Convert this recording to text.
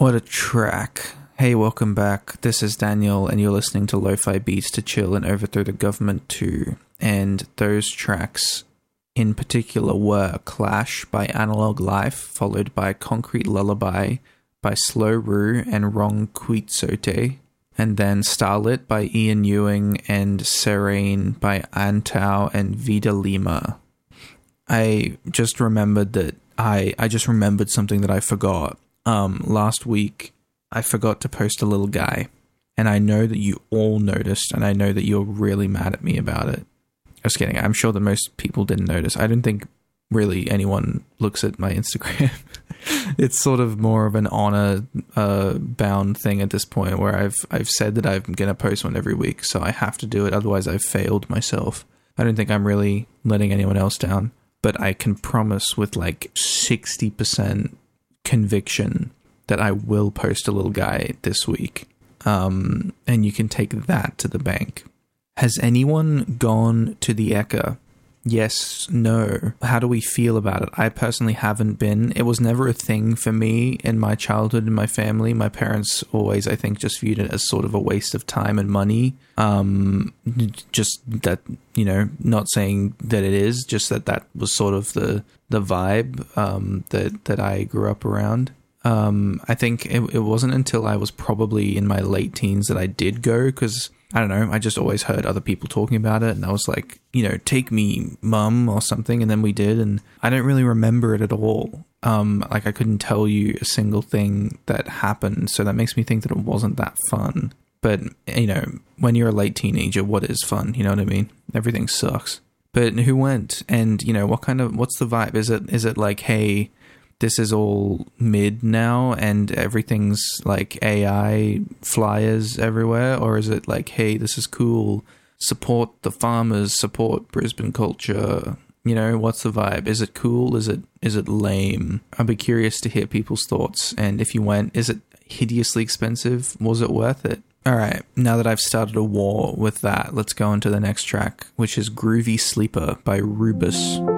What a track. Hey, welcome back. This is Daniel, and you're listening to Lo-Fi Beats to Chill and Overthrow the Government 2. And those tracks in particular were Clash by Analog Life, followed by Concrete Lullaby by Slow Roo and Rong Quixote, and then Starlit by Ian Ewing and Serene by Antau and Vida Lima. I just remembered that I just remembered something that I forgot. Last week, I forgot to post a little guy, and I know that you all noticed, and I know that you're really mad at me about it. I was kidding. I'm sure that most people didn't notice. I don't think really anyone looks at my Instagram. It's sort of more of an honor bound thing at this point, where I've said that I'm going to post one every week, so I have to do it. Otherwise, I've failed myself. I don't think I'm really letting anyone else down, but I can promise with like 60% conviction that I will post a little guy this week. And you can take that to the bank. Has anyone gone to the Eka? Yes, no. How do we feel about it? I personally haven't been. It was never a thing for me in my childhood, in my family. My parents always, I think, just viewed it as sort of a waste of time and money. Just that, you know, not saying that it is, just that was sort of the vibe that I grew up around. I think it wasn't until I was probably in my late teens that I did go, because I don't know, I just always heard other people talking about it, and I was like, you know, take me, mum, or something, and then we did, and I don't really remember it at all. Like, I couldn't tell you a single thing that happened, so that makes me think that it wasn't that fun. But, you know, when you're a late teenager, what is fun? You know what I mean? Everything sucks. But who went? And, you know, what's the vibe? Is it like, hey, this is all mid now and everything's like AI flyers everywhere? Or is it like, hey, this is cool, support the farmers, support Brisbane culture? You know, what's the vibe? Is it cool? Is it lame? I'd be curious to hear people's thoughts. And if you went, is it hideously expensive? Was it worth it? All right, now that I've started a war with that, let's go on to the next track, which is Groovy Sleeper by Rubus.